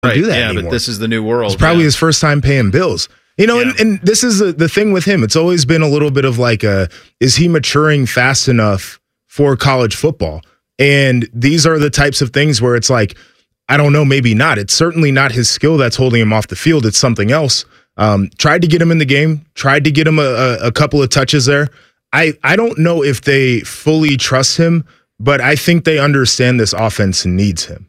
do that yeah, anymore. but this is the new world. It's probably his first time paying bills. And this is the thing with him. It's always been a little bit of like is he maturing fast enough for college football? And these are the types of things where it's like, I don't know, maybe not. It's certainly not his skill that's holding him off the field. It's something else. Tried to get him in the game, tried to get him a couple of touches there. I don't know if they fully trust him, but I think they understand this offense needs him.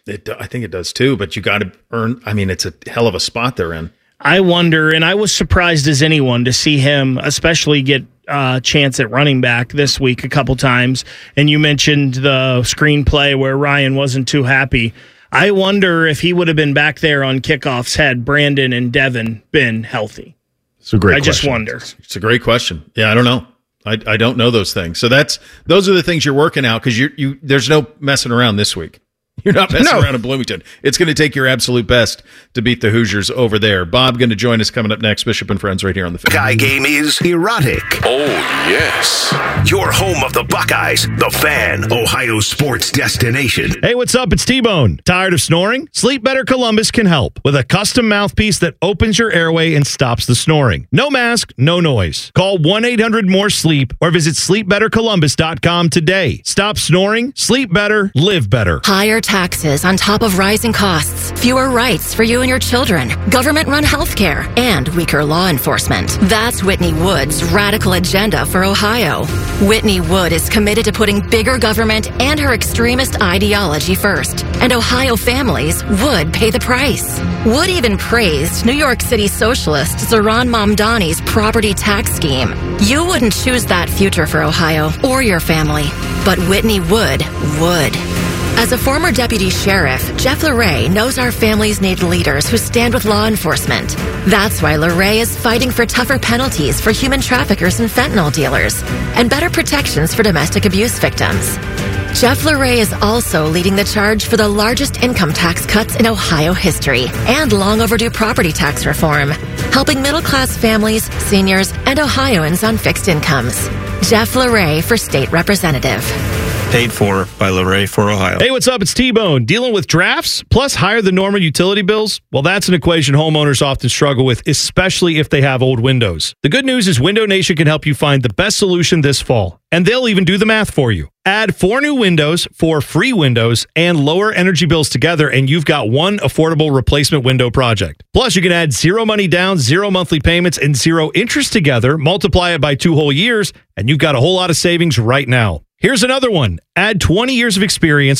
I think it does too, but you got to earn. I mean, it's a hell of a spot they're in. I wonder, and I was surprised as anyone to see him especially get a chance at running back this week a couple times. And you mentioned the screenplay where Ryan wasn't too happy. I wonder if he would have been back there on kickoffs had Brandon and Devin been healthy. It's a great question. I just wonder. It's a great question. Yeah, I don't know. I don't know those things. So those are the things you're working out because there's no messing around this week. You're not messing around in Bloomington. It's going to take your absolute best to beat the Hoosiers over there. Bob going to join us coming up next. Bishop and Friends right here on the Fan. Guy game is erotic. Oh, yes. Your home of the Buckeyes, the Fan, Ohio sports destination. Hey, what's up? It's T-Bone. Tired of snoring? Sleep Better Columbus can help with a custom mouthpiece that opens your airway and stops the snoring. No mask, no noise. Call 1-800-MORE-SLEEP or visit sleepbettercolumbus.com today. Stop snoring, sleep better, live better. Higher taxes on top of rising costs, fewer rights for you and your children, government-run healthcare, and weaker law enforcement. That's Whitney Wood's radical agenda for Ohio. Whitney Wood is committed to putting bigger government and her extremist ideology first, and Ohio families would pay the price. Wood even praised New York City socialist Zohran Mamdani's property tax scheme. You wouldn't choose that future for Ohio or your family, but Whitney Wood would. As a former deputy sheriff, Jeff LeRae knows our families need leaders who stand with law enforcement. That's why LeRae is fighting for tougher penalties for human traffickers and fentanyl dealers, and better protections for domestic abuse victims. Jeff LeRae is also leading the charge for the largest income tax cuts in Ohio history and long overdue property tax reform, helping middle-class families, seniors, and Ohioans on fixed incomes. Jeff LeRae for state representative. Paid for by LeRae for Ohio. Hey, what's up? It's T-Bone. Dealing with drafts plus higher than normal utility bills? Well, that's an equation homeowners often struggle with, especially if they have old windows. The good news is Window Nation can help you find the best solution this fall, and they'll even do the math for you. Add 4 new windows, 4 free windows, and lower energy bills together, and you've got one affordable replacement window project. Plus, you can add 0 money down, 0 monthly payments, and 0 interest together, multiply it by 2 whole years, and you've got a whole lot of savings right now. Here's another one. Add 20 years of experience,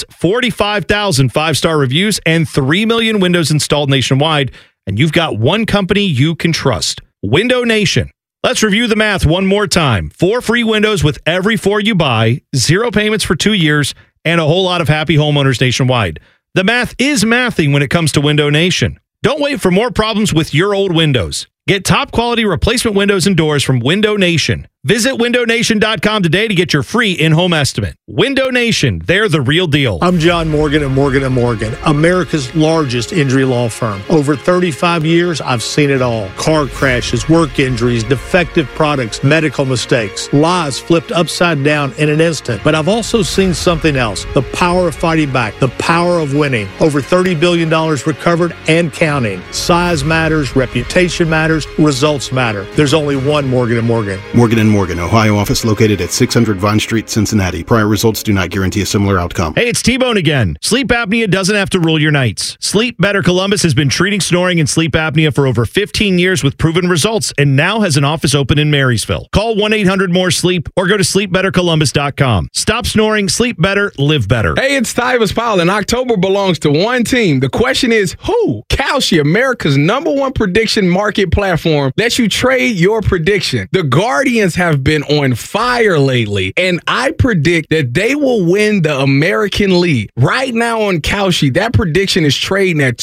45,000 5-star reviews, and 3 million windows installed nationwide, and you've got one company you can trust. Window Nation. Let's review the math one more time. 4 free windows with every 4 you buy, 0 payments for 2 years, and a whole lot of happy homeowners nationwide. The math is mathing when it comes to Window Nation. Don't wait for more problems with your old windows. Get top quality replacement windows and doors from Window Nation. Visit windownation.com today to get your free in-home estimate. Window Nation, they're the real deal. I'm John Morgan at Morgan & Morgan, America's largest injury law firm. Over 35 years, I've seen it all. Car crashes, work injuries, defective products, medical mistakes, lives flipped upside down in an instant. But I've also seen something else, the power of fighting back, the power of winning. Over $30 billion recovered and counting. Size matters, reputation matters, results matter. There's only one Morgan & Morgan. Morgan & Morgan, Ohio office located at 600 Vine Street, Cincinnati. Prior results do not guarantee a similar outcome. Hey, it's T-Bone again. Sleep apnea doesn't have to rule your nights. Sleep Better Columbus has been treating snoring and sleep apnea for over 15 years with proven results and now has an office open in Marysville. Call 1-800-MORE-SLEEP or go to sleepbettercolumbus.com. Stop snoring, sleep better, live better. Hey, it's Tyvus Powell, and October belongs to one team. The question is, who? Kalshi, America's #1 prediction market platform, lets you trade your prediction. The Guardians have been on fire lately, and I predict that they will win the American League. Right now on Kalshi, that prediction is trading at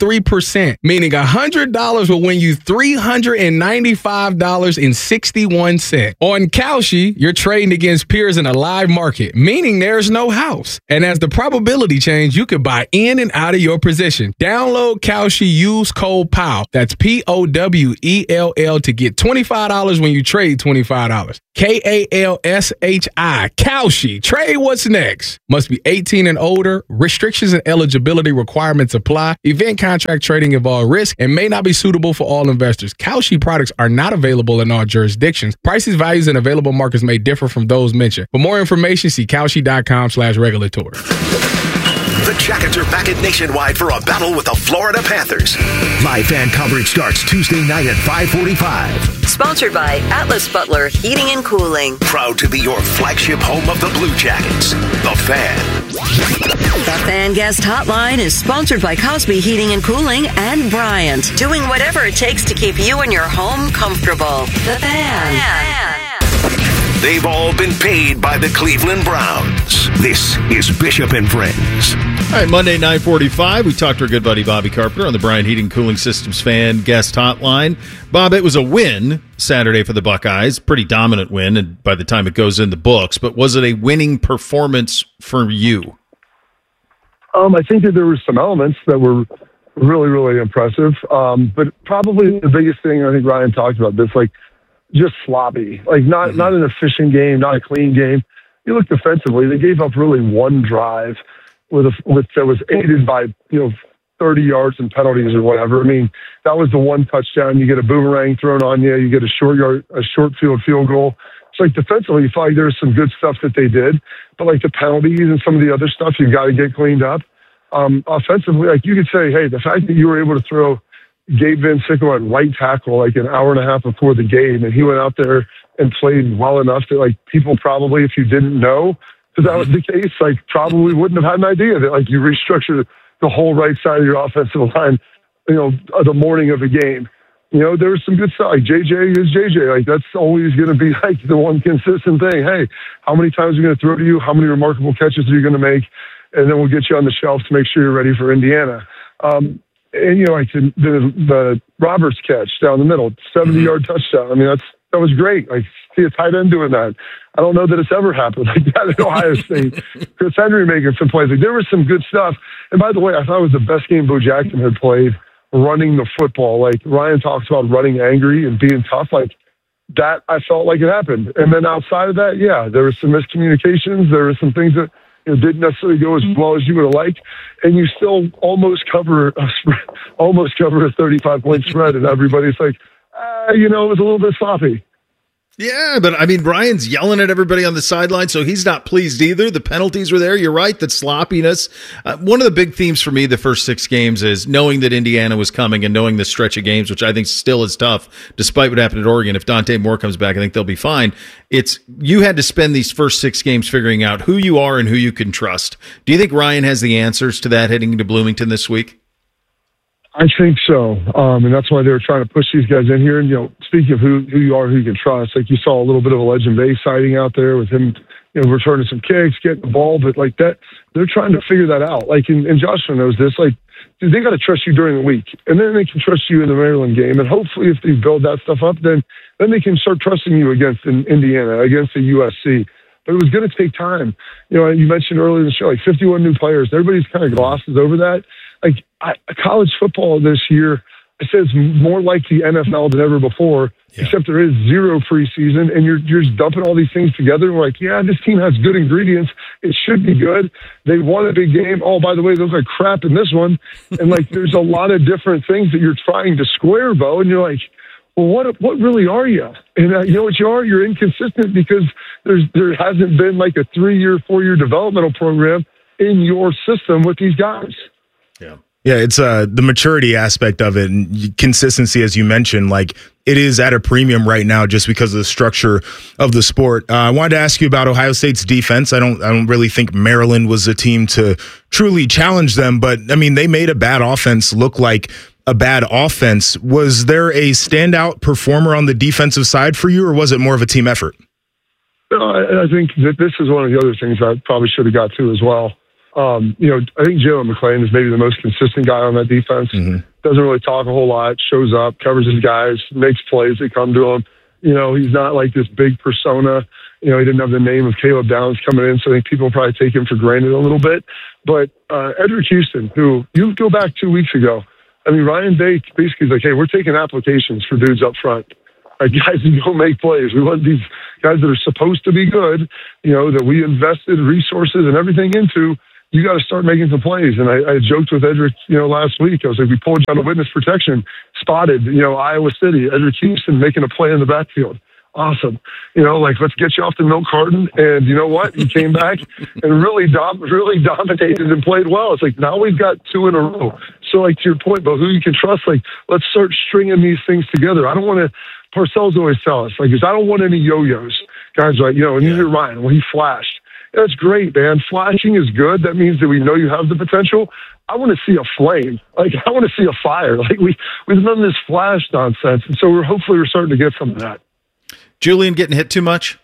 23%, meaning $100 will win you $395.61. On Kalshi, you're trading against peers in a live market, meaning there's no house. And as the probability change, you could buy in and out of your position. Download Kalshi, use code POWELL. That's POWELL to get $25 when you trade $25. $5. Kalshi. Kalshi. Trade what's next. Must be 18 and older. Restrictions and eligibility requirements apply. Event contract trading involves risk and may not be suitable for all investors. Kalshi products are not available in all jurisdictions. Prices, values, and available markets may differ from those mentioned. For more information, see Kalshi.com/regulatory. The Jackets are back at Nationwide for a battle with the Florida Panthers. Live fan coverage starts Tuesday night at 5:45. Sponsored by Atlas Butler Heating and Cooling. Proud to be your flagship home of the Blue Jackets. The Fan. The Fan Guest Hotline is sponsored by Cosby Heating and Cooling and Bryant. Doing whatever it takes to keep you and your home comfortable. The Fan. They've all been paid by the Cleveland Browns. This is Bishop and Friends. All right, Monday, 9:45. We talked to our good buddy Bobby Carpenter on the Bryant Heating Cooling Systems Fan Guest Hotline. Bob, it was a win Saturday for the Buckeyes. Pretty dominant win, and by the time it goes in the books. But was it a winning performance for you? I think that there were some elements that were really, really impressive. But probably the biggest thing I think Ryan talked about, this just sloppy, not an efficient game, not a clean game. You look defensively, they gave up really one drive that was aided by 30 yards and penalties or whatever. I mean, that was the one touchdown. You get a boomerang thrown on you. You get a short field goal. It's defensively, you feel like there's some good stuff that they did, but the penalties and some of the other stuff, you've got to get cleaned up. Offensively, you could say, hey, the fact that you were able to throw Gabe Van Sickle at right tackle an hour and a half before the game, and he went out there and played well enough that people probably, if you didn't know that that was the case, probably wouldn't have had an idea that you restructured the whole right side of your offensive line, the morning of a game. There was some good stuff. JJ is JJ. That's always going to be the one consistent thing. Hey, how many times are you going to throw to you? How many remarkable catches are you going to make? And then we'll get you on the shelf to make sure you're ready for Indiana. And the Roberts catch down the middle, 70-yard touchdown. I mean, that was great. See a tight end doing that. I don't know that it's ever happened like that at Ohio State. Chris Henry making some plays. There was some good stuff. And by the way, I thought it was the best game Bo Jackson had played running the football. Ryan talks about running angry and being tough. That I felt like it happened. And then outside of that, yeah, there were some miscommunications. There were some things that didn't necessarily go as well as you would have liked, and you still almost cover a 35-point spread, and everybody's it was a little bit sloppy. Yeah, but I mean, Brian's yelling at everybody on the sideline, so he's not pleased either. The penalties were there. You're right, that sloppiness. One of the big themes for me the first 6 games is knowing that Indiana was coming and knowing the stretch of games, which I think still is tough, despite what happened at Oregon. If Dante Moore comes back, I think they'll be fine. You had to spend these first 6 games figuring out who you are and who you can trust. Do you think Ryan has the answers to that heading into Bloomington this week? I think so, and that's why they were trying to push these guys in here. And speaking of who you are, who you can trust, you saw a little bit of a Legend Bay sighting out there with him, returning some kicks, getting the ball, but that they're trying to figure that out. And Joshua knows this. Dude, they got to trust you during the week, and then they can trust you in the Maryland game. And hopefully, if they build that stuff up, then they can start trusting you against Indiana, against the USC. But it was going to take time. You mentioned earlier in the show, 51 new players. Everybody's kind of glosses over that. College football this year, I said it's more like the NFL than ever before, except there is 0 preseason, and you're just dumping all these things together. And we're yeah, this team has good ingredients. It should be good. They won a big game. Oh, by the way, they look like crap in this one. And there's a lot of different things that you're trying to square, Bo, and you're well, what really are you? And you know what you are? You're inconsistent because there hasn't been a 3-year, 4-year developmental program in your system with these guys. Yeah, it's the maturity aspect of it and consistency, as you mentioned. It is at a premium right now just because of the structure of the sport. I wanted to ask you about Ohio State's defense. I don't really think Maryland was a team to truly challenge them, but I mean, they made a bad offense look like a bad offense. Was there a standout performer on the defensive side for you, or was it more of a team effort? No, I think that this is one of the other things I probably should have got to as well. I think Jalen McClain is maybe the most consistent guy on that defense. Mm-hmm. Doesn't really talk a whole lot, shows up, covers his guys, makes plays that come to him. He's not this big persona. He didn't have the name of Caleb Downs coming in, so I think people probably take him for granted a little bit. But Edric Houston, who you go back 2 weeks ago, I mean, Ryan Day basically is hey, we're taking applications for dudes up front. guys who go make plays. We want these guys that are supposed to be good, that we invested resources and everything into. You got to start making some plays. And I joked with Edric, last week. I was like, we pulled you on a witness protection, spotted, Iowa City, Edric Houston making a play in the backfield. Awesome. Let's get you off the milk carton. And you know what? He came back and really dominated and played well. It's like, now we've got 2 in a row. So, to your point about who you can trust, let's start stringing these things together. I don't want to, Parcells always tell us, because I don't want any yo-yos. Guys, and you hear Ryan, when he flashed. That's great, man. Flashing is good. That means that we know you have the potential. I want to see a flame. I want to see a fire. We've done this flash nonsense. And so hopefully we're starting to get some of that. Julian getting hit too much?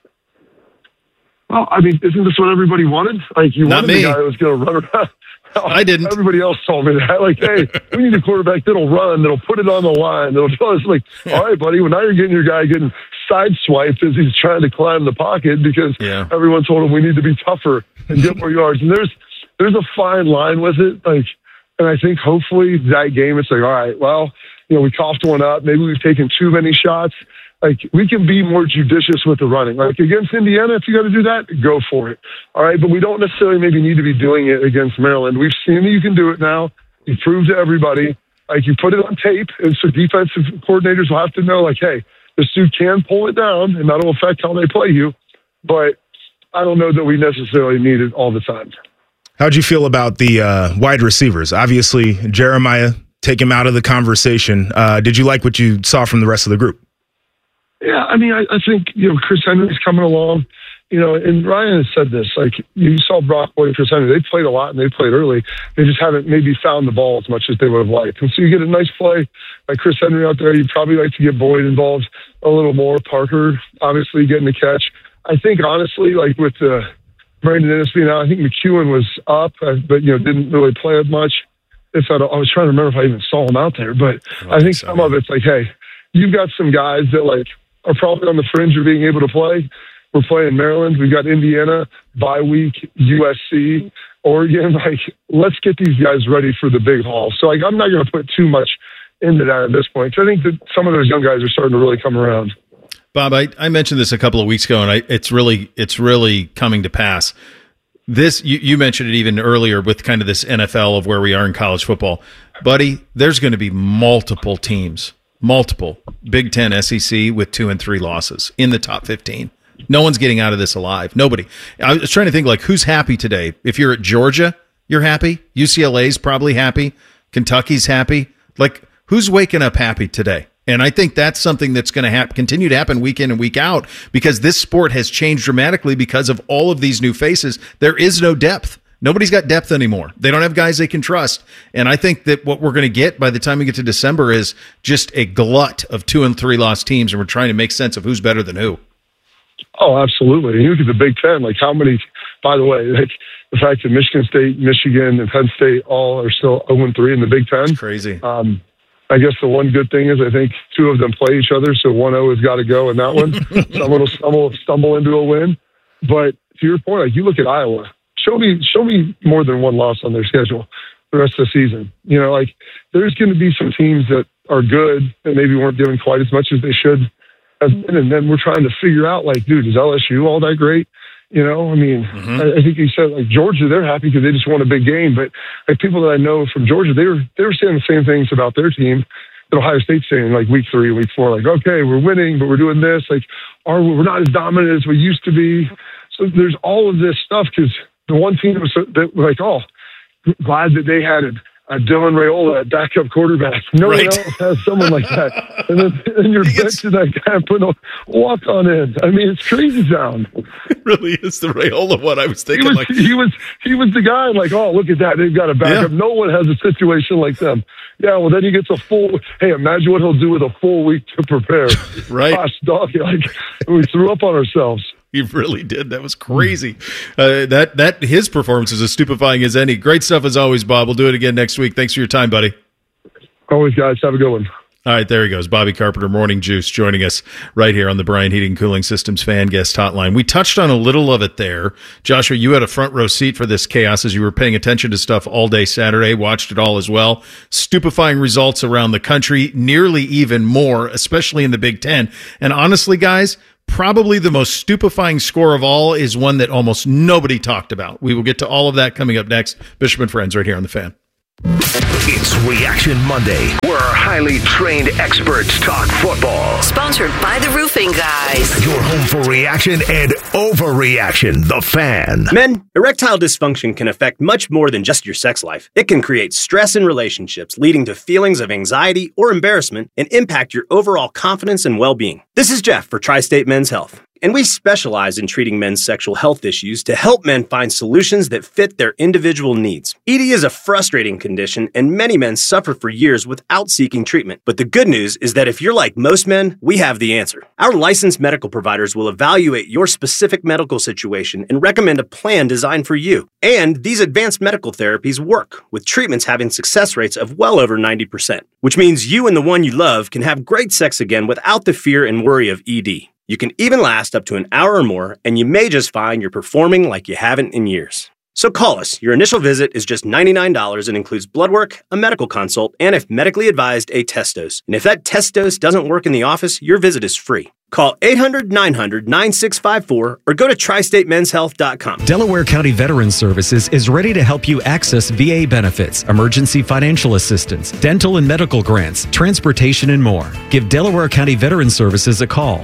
Well, isn't this what everybody wanted? You Not wanted me. the guy that was going to run around. I didn't. Everybody else told me that. Hey, we need a quarterback that'll run, that'll put it on the line. That'll tell us, all right, buddy, well, now you're getting your guy getting sideswiped as he's trying to climb the pocket because everyone told him we need to be tougher and get more yards. And there's a fine line with it. And I think hopefully that game, it's all right, well, we coughed one up. Maybe we've taken too many shots. We can be more judicious with the running. Against Indiana, if you got to do that, go for it. All right, but we don't necessarily maybe need to be doing it against Maryland. We've seen that you can do it now. You proved to everybody. You put it on tape, and so defensive coordinators will have to know, hey, this dude can pull it down, and that'll affect how they play you. But I don't know that we necessarily need it all the time. How'd you feel about the wide receivers? Obviously, Jeremiah, take him out of the conversation. Did you like what you saw from the rest of the group? Yeah, I think, Chris Henry's coming along, and Ryan has said this, you saw Brock Boyd and Chris Henry, they played a lot and they played early. They just haven't maybe found the ball as much as they would have liked. And so you get a nice play by Chris Henry out there. You'd probably like to get Boyd involved a little more. Parker, obviously, getting the catch. I think, honestly, with Brandon Ennis being out, I think McEwen was up, but, didn't really play as much. I was trying to remember if I even saw him out there, but I think some of it's hey, you've got some guys that, are probably on the fringe of being able to play. We're playing Maryland. We've got Indiana, bye week, USC, Oregon. Let's get these guys ready for the big haul. So, I'm not going to put too much into that at this point. I think that some of those young guys are starting to really come around. Bob, I mentioned this a couple of weeks ago, and it's really coming to pass. This you mentioned it even earlier with kind of this NFL of where we are in college football. Buddy, there's going to be multiple teams. Multiple Big Ten, SEC with 2 and 3 losses in the top 15. No one's getting out of this alive. Nobody. I was trying to think who's happy today. If you're at Georgia, you're happy. UCLA's probably happy. Kentucky's happy. Who's waking up happy today? And I think that's something that's going to continue to happen week in and week out because this sport has changed dramatically because of all of these new faces. There is no depth. Nobody's got depth anymore. They don't have guys they can trust. And I think that what we're going to get by the time we get to December is just a glut of 2 and 3 lost teams, and we're trying to make sense of who's better than who. Oh, absolutely. You look at the Big Ten, how many, by the way, the fact that Michigan State, Michigan, and Penn State all are still 0-3 in the Big Ten. It's crazy. I guess the one good thing is I think 2 of them play each other, so 1-0 has got to go in that one. Someone will stumble into a win. But to your point, you look at Iowa. Show me more than one loss on their schedule the rest of the season. There's going to be some teams that are good that maybe weren't doing quite as much as they should have been. And then we're trying to figure out, dude, is LSU all that great? I think you said, Georgia, they're happy because they just won a big game. But people that I know from Georgia, they were saying the same things about their team that Ohio State's saying, week 3, week 4, okay, we're winning, but we're doing this. We're not as dominant as we used to be. So there's all of this stuff because the one team was glad that they had a Dylan Raiola, a backup quarterback. No one else has someone like that. And then you're benching that guy and putting a walk-on in. It's crazy sound. It really is the Raiola one. I was thinking he was the guy look at that. They've got a backup. Yeah. No one has a situation like them. Yeah, well, then he gets a full, hey, imagine what he'll do with a full week to prepare. Right. Gosh, dog, we threw up on ourselves. He really did. That was crazy. That his performance is as stupefying as any. Great stuff as always, Bob. We'll do it again next week. Thanks for your time, buddy. Always, guys. Have a good one. All right, there he goes. Bobby Carpenter, Morning Juice, joining us right here on the Bryant Heating Cooling Systems fan guest hotline. We touched on a little of it there. Joshua, you had a front row seat for this chaos as you were paying attention to stuff all day Saturday, watched it all as well. Stupefying results around the country, nearly even more, especially in the Big Ten. And honestly, guys, probably the most stupefying score of all is one that almost nobody talked about. We will get to all of that coming up next. Bishop and Friends right here on The Fan. It's Reaction Monday, where our highly trained experts talk football. Sponsored by the Roofing Guys. Your home for reaction and overreaction, The Fan. Men, erectile dysfunction can affect much more than just your sex life. It can create stress in relationships, leading to feelings of anxiety or embarrassment, and impact your overall confidence and well-being. This is Jeff for Tri-State Men's Health. And we specialize in treating men's sexual health issues to help men find solutions that fit their individual needs. ED is a frustrating condition, and many men suffer for years without seeking treatment. But the good news is that if you're like most men, we have the answer. Our licensed medical providers will evaluate your specific medical situation and recommend a plan designed for you. And these advanced medical therapies work, with treatments having success rates of well over 90%, which means you and the one you love can have great sex again without the fear and worry of ED. You can even last up to an hour or more, and you may just find you're performing like you haven't in years. So call us. Your initial visit is just $99 and includes blood work, a medical consult, and if medically advised, a test dose. And if that test dose doesn't work in the office, your visit is free. Call 800-900-9654 or go to tristatemenshealth.com. Delaware County Veterans Services is ready to help you access VA benefits, emergency financial assistance, dental and medical grants, transportation, and more. Give Delaware County Veterans Services a call,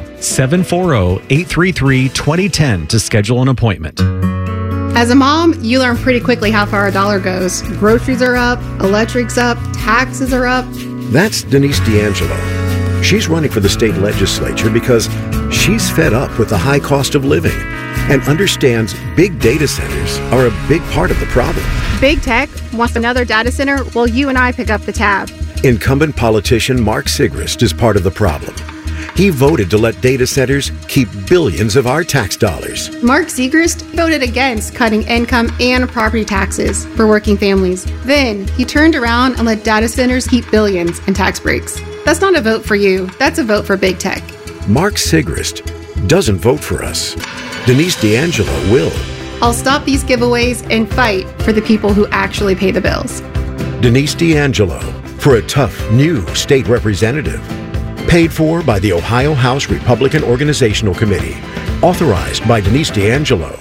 740-833-2010 to schedule an appointment. As a mom, you learn pretty quickly how far a dollar goes. Groceries are up, electric's up, taxes are up. That's Denise D'Angelo. She's running for the state legislature because she's fed up with the high cost of living and understands big data centers are a big part of the problem. Big tech wants another data center while you and I pick up the tab. Incumbent politician Mark Sigrist is part of the problem. He voted to let data centers keep billions of our tax dollars. Mark Sigrist voted against cutting income and property taxes for working families. Then he turned around and let data centers keep billions in tax breaks. That's not a vote for you. That's a vote for big tech. Mark Sigrist doesn't vote for us. Denise D'Angelo will. I'll stop these giveaways and fight for the people who actually pay the bills. Denise D'Angelo for a tough new state representative. Paid for by the Ohio House Republican Organizational Committee. Authorized by Denise D'Angelo.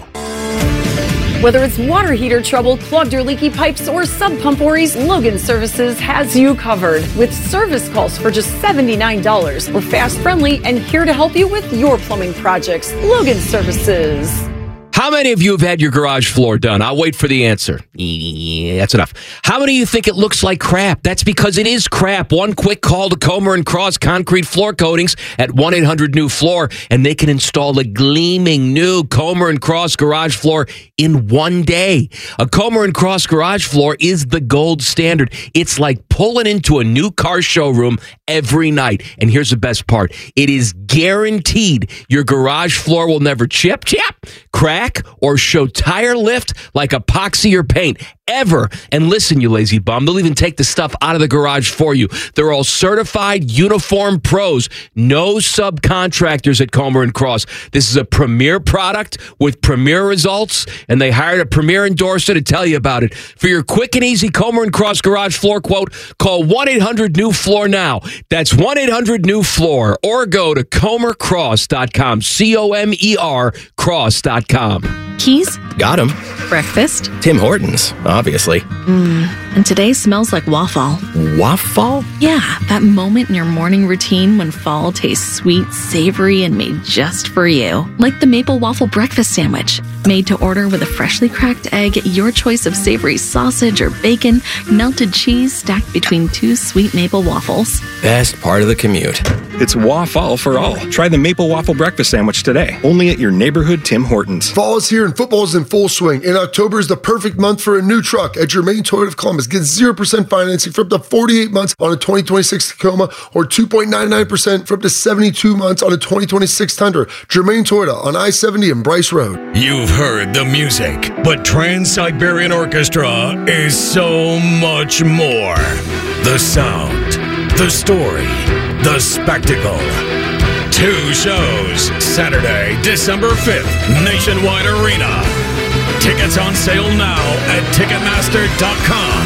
Whether it's water heater trouble, clogged or leaky pipes, or sub pump worries, Logan Services has you covered. With service calls for just $79. We're fast, friendly, and here to help you with your plumbing projects. Logan Services. How many of you have had your garage floor done? I'll wait for the answer. Yeah, that's enough. How many of you think it looks like crap? That's because it is crap. One quick call to Comer & Cross Concrete Floor Coatings at 1-800-NEW-FLOOR, and they can install a gleaming new Comer & Cross garage floor in one day. A Comer & Cross garage floor is the gold standard. It's like pulling into a new car showroom every night. And here's the best part. It is guaranteed your garage floor will never chip, crack, or show tire lift like epoxy or paint ever. And listen, you lazy bum, they'll even take the stuff out of the garage for you. They're all certified uniform pros. No subcontractors at Comer & Cross. This is a premier product with premier results, and they hired a premier endorser to tell you about it. For your quick and easy Comer & Cross garage floor quote, call 1-800-NEW-FLOOR now. That's 1-800-NEW-FLOOR, or go to comercross.com, C-O-M-E-R cross.com. Keys? Got him. Breakfast? Tim Hortons, obviously. And today smells like waffle. Waffle? Yeah, that moment in your morning routine when fall tastes sweet, savory, and made just for you. Like the maple waffle breakfast sandwich. Made to order with a freshly cracked egg, your choice of savory sausage or bacon, melted cheese stacked between two sweet maple waffles. Best part of the commute. It's waffle for all. Try the maple waffle breakfast sandwich today. Only at your neighborhood Tim Hortons. Fall is here and football is in full swing. And October is the perfect month for a new truck at Germain Toyota of Columbus. Get 0% financing for up to 48 months on a 2026 Tacoma or 2.99% for up to 72 months on a 2026 Tundra. Germain Toyota on I-70 and Bryce Road. You've heard the music, but Trans-Siberian Orchestra is so much more. The sound, The story, the spectacle. 2 shows, Saturday, December 5th, Nationwide Arena. Tickets on sale now at Ticketmaster.com.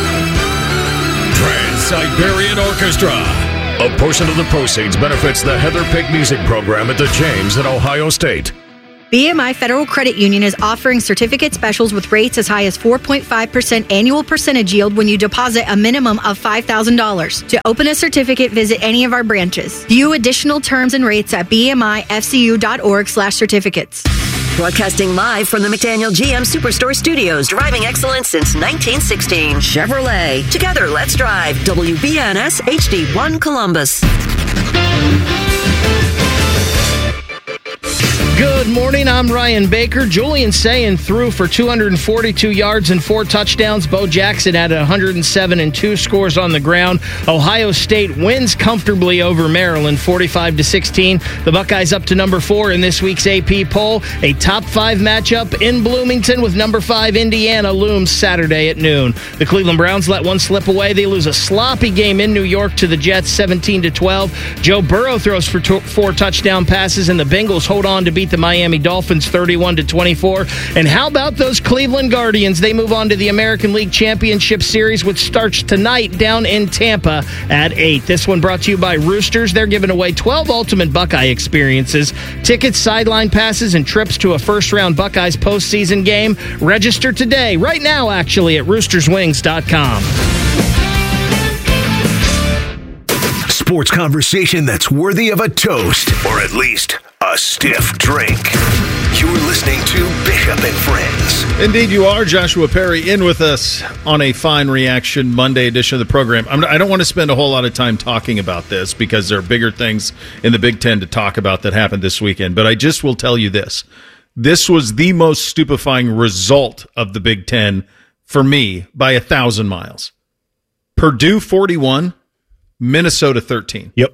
Trans-Siberian Orchestra. A portion of the proceeds benefits the Heather Pick Music Program at the James at Ohio State. BMI Federal Credit Union is offering certificate specials with rates as high as 4.5% annual percentage yield when you deposit a minimum of $5,000. To open a certificate, visit any of our branches. View additional terms and rates at bmifcu.org/certificates. Broadcasting live from the McDaniel GM Superstore Studios. Driving excellence since 1916. Chevrolet. Together, let's drive. WBNS HD1 Columbus. Good morning, I'm Ryan Baker. Julian Sayin threw for 242 yards and 4 touchdowns. Bo Jackson had 107 and 2 scores on the ground. Ohio State wins comfortably over Maryland, 45-16. The Buckeyes up to number 4 in this week's AP poll. A top 5 matchup in Bloomington with number 5 Indiana looms Saturday at noon. The Cleveland Browns let one slip away. They lose a sloppy game in New York to the Jets, 17-12. Joe Burrow throws for 4 touchdown passes, and the Bengals hold on to beat the Miami Dolphins 31-24. And how about those Cleveland Guardians? They move on to the American League Championship Series, which starts tonight down in Tampa at 8. This one brought to you by Roosters. They're giving away 12 ultimate Buckeye experiences, tickets, sideline passes, and trips to a first-round Buckeyes postseason game. Register today, right now, actually, at roosterswings.com. Sports conversation that's worthy of a toast, or at least a stiff drink. You're listening to Bishop and Friends. Indeed you are. Joshua Perry in with us on a Fine Reaction Monday edition of the program. I don't want to spend a whole lot of time talking about this because there are bigger things in the Big Ten to talk about that happened this weekend, but I just will tell you this. This was the most stupefying result of the Big Ten for me by 1,000 miles. Purdue 41, Minnesota 13. Yep.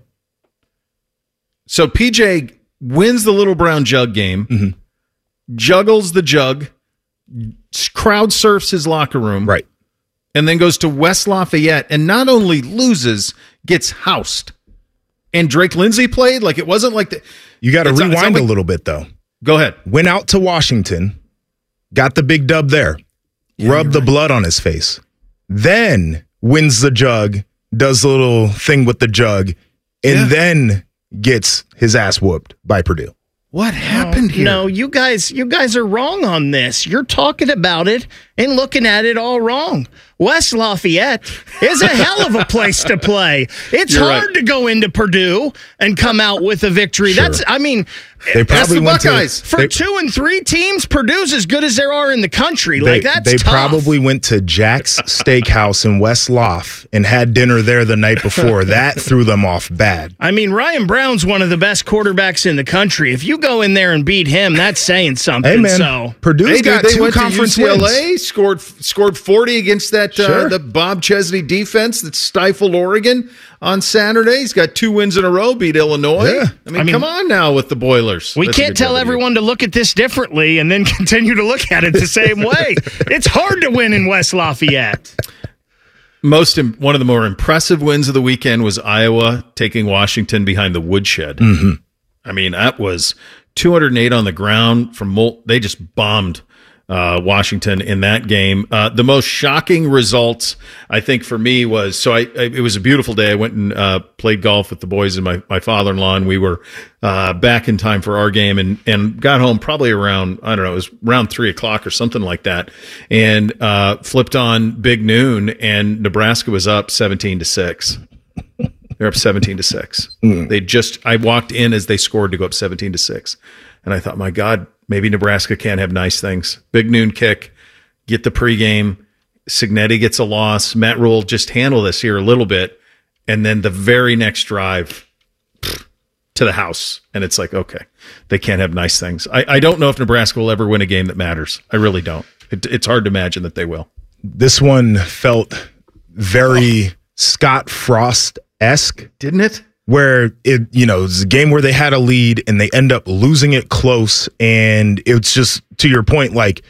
So PJ wins the Little Brown Jug game, juggles the jug, crowd surfs his locker room, right, and then goes to West Lafayette and not only loses, gets housed. And Drake Lindsay played like it wasn't like the. You got to rewind a little bit though. Go ahead. Went out to Washington, got the big dub there, rubbed the blood on his face, then wins the jug, does the little thing with the jug, and then gets his ass whooped by Purdue. What happened here? No, you guys are wrong on this. You're talking about it and looking at it all wrong. West Lafayette is a hell of a place to play. It's hard to go into Purdue and come out with a victory. Sure. They probably went Buckeyes. For 2 and 3 teams, Purdue's as good as there are in the country. They tough. probably went to Jack's Steakhouse in West Lof and had dinner there the night before. That threw them off bad. I mean, Ryan Brown's one of the best quarterbacks in the country. If you go in there and beat him, that's saying something. Hey, man, so Purdue's got 2 conference to UCLA, wins. Scored 40 against that the Bob Chesney defense that stifled Oregon on Saturday. He's got 2 wins in a row, beat Illinois. Yeah. I mean, come on now with the Boilers. We can't tell everyone to look at this differently and then continue to look at it the same way. It's hard to win in West Lafayette. One of the more impressive wins of the weekend was Iowa taking Washington behind the woodshed. I mean, that was 208 on the ground from they just bombed Washington in that game. The most shocking results, I think, for me was it was a beautiful day. I went and played golf with the boys and my father-in-law, and we were back in time for our game and got home probably around, I don't know, it was around 3:00 or something like that, and flipped on Big Noon, and Nebraska was up 17-6. They're up 17-6. I walked in as they scored to go up 17-6. And I thought, my God, maybe Nebraska can't have nice things. Big Noon kick, get the pregame. Signetti gets a loss. Matt Rule just handle this here a little bit. And then the very next drive to the house. And it's like, okay, they can't have nice things. I don't know if Nebraska will ever win a game that matters. I really don't. It's hard to imagine that they will. This one felt very Scott Frost-esque. Didn't it? Where it was a game where they had a lead and they end up losing it close. And it's just, to your point, like,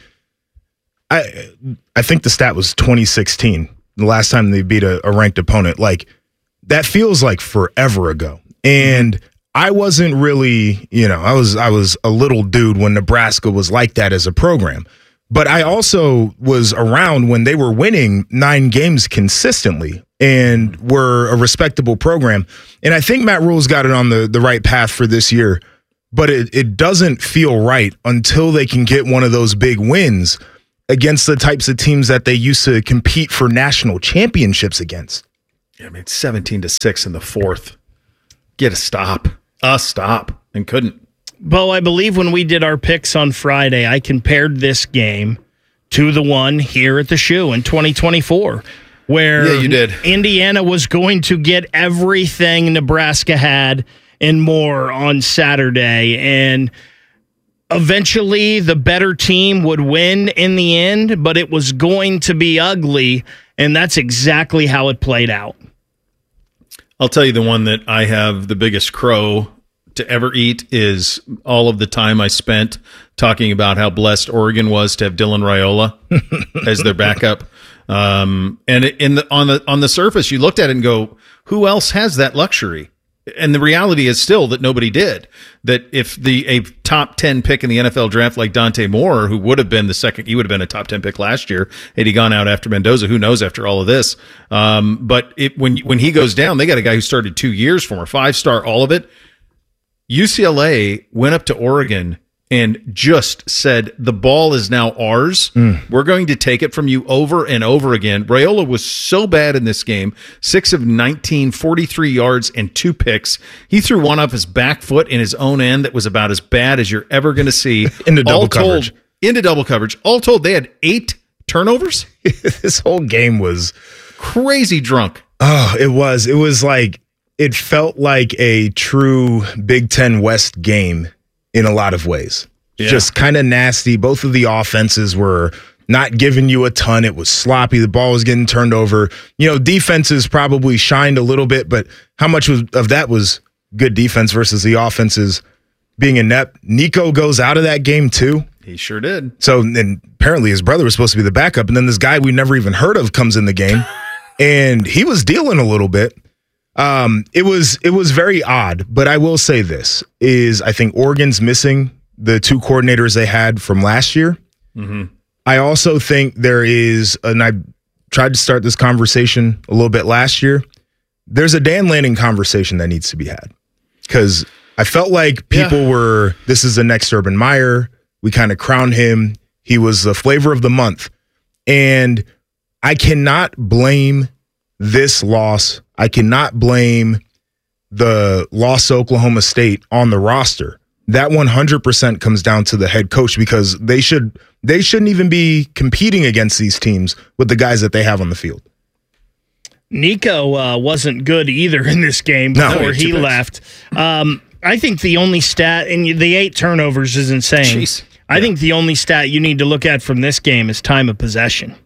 I think the stat was 2016, the last time they beat a ranked opponent. Like, that feels like forever ago. And I wasn't really, I was a little dude when Nebraska was like that as a program. But I also was around when they were winning 9 games consistently and were a respectable program. And I think Matt Rule's got it on the right path for this year. But it doesn't feel right until they can get one of those big wins against the types of teams that they used to compete for national championships against. Yeah, I mean, 17-6 in the fourth. Get a stop, and couldn't. Bo, I believe when we did our picks on Friday, I compared this game to the one here at the Shoe in 2024, where you did. Indiana was going to get everything Nebraska had and more on Saturday, and eventually the better team would win in the end, but it was going to be ugly, and that's exactly how it played out. I'll tell you the one that I have the biggest crow to ever eat is all of the time I spent talking about how blessed Oregon was to have Dylan Raiola as their backup. And on the surface, you looked at it and go, who else has that luxury? And the reality is still that nobody did. That if a top 10 pick in the NFL draft like Dante Moore, who would have been he would have been a top 10 pick last year, had he gone out after Mendoza, who knows after all of this. But when he goes down, they got a guy who started 2 years from her, 5-star, all of it. UCLA went up to Oregon and just said, the ball is now ours. We're going to take it from you over and over again. Raiola was so bad in this game, 6 of 19, 43 yards and 2 picks. He threw one off his back foot in his own end that was about as bad as you're ever going to see. Into double coverage. All told, they had 8 turnovers. This whole game was crazy drunk. Oh, it was. It was like, it felt like a true Big Ten West game in a lot of ways. Yeah. Just kind of nasty. Both of the offenses were not giving you a ton. It was sloppy. The ball was getting turned over. Defenses probably shined a little bit, but how much of that was good defense versus the offenses being inept? Nico goes out of that game too. He sure did. So, and apparently his brother was supposed to be the backup, and then this guy we never even heard of comes in the game, and he was dealing a little bit. It was very odd, but I will say this is I think Oregon's missing the 2 coordinators they had from last year. Mm-hmm. I also think there is, and I tried to start this conversation a little bit last year, there's a Dan Lanning conversation that needs to be had because I felt like people were, this is the next Urban Meyer. We kind of crowned him. He was the flavor of the month. And I cannot blame this loss. I cannot blame the loss to Oklahoma State on the roster. That 100% comes down to the head coach because they shouldn't even be competing against these teams with the guys that they have on the field. Nico wasn't good either in this game before he left. I think the only stat, and the 8 turnovers is insane. Jeez. I think the only stat you need to look at from this game is time of possession.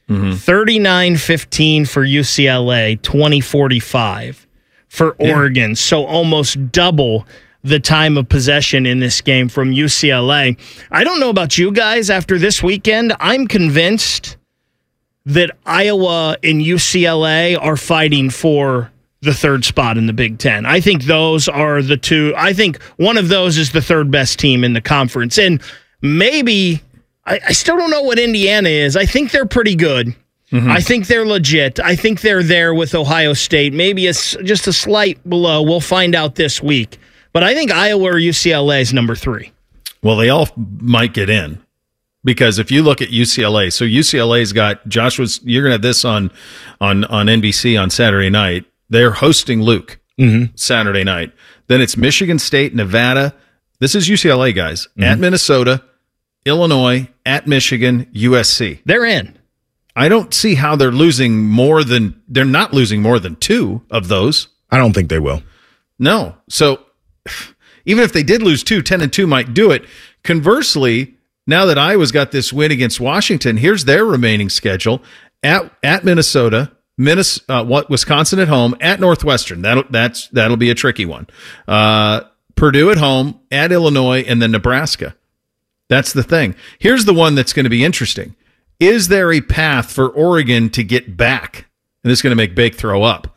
39-15 for UCLA, 20-45 for Oregon. So almost double the time of possession in this game from UCLA. I don't know about you guys after this weekend. I'm convinced that Iowa and UCLA are fighting for the 3rd spot in the Big Ten. I think those are the 2. I think one of those is the 3rd best team in the conference. And maybe... I still don't know what Indiana is. I think they're pretty good. I think they're legit. I think they're there with Ohio State. Maybe it's just a slight below. We'll find out this week. But I think Iowa or UCLA is number 3. Well, they all might get in because if you look at UCLA, so UCLA's got Joshua's. You're gonna have this on NBC on Saturday night. They're hosting Luke Saturday night. Then it's Michigan State, Nevada. This is UCLA guys at Minnesota. Illinois, at Michigan, USC. They're in. I don't see how they're not losing more than 2 of those. I don't think they will. No. So even if they did lose 2, 10-2 might do it. Conversely, now that Iowa's got this win against Washington, here's their remaining schedule. At Minnesota, Wisconsin at home, at Northwestern. That'll be a tricky one. Purdue at home, at Illinois, and then Nebraska. That's the thing. Here's the one that's going to be interesting. Is there a path for Oregon to get back? And this is going to make Bake throw up.